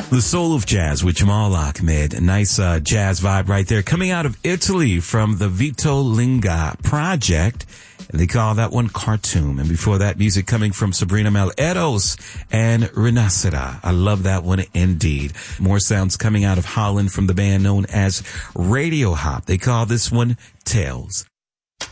The Soul of Jazz with Jamal Ahmed. A nice jazz vibe right there. Coming out of Italy from the Vito Linga project. And they call that one Cartoon. And before that, music coming from Sabrina Mel-Eros and Renascera. I love that one indeed. More sounds coming out of Holland from the band known as Radio Hop. They call this one Tales.